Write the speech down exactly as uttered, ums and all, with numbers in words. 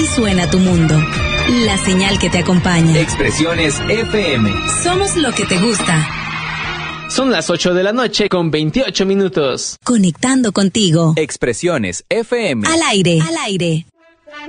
suena tu mundo. La señal que te acompaña. Expresiones F M. Somos lo que te gusta. Son las ocho de la noche con veintiocho minutos. Conectando contigo. Expresiones F M. Al aire. Al aire.